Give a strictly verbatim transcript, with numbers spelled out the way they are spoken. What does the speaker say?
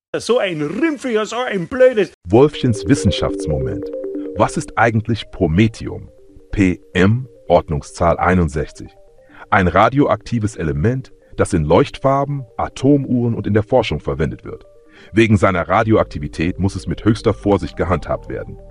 So ein Rümpfiger, so ein blödes. Wolfchens Wissenschaftsmoment. Was ist eigentlich Promethium? P M, Ordnungszahl einundsechzig. Ein radioaktives Element, das in Leuchtfarben, Atomuhren und in der Forschung verwendet wird. Wegen seiner Radioaktivität muss es mit höchster Vorsicht gehandhabt werden.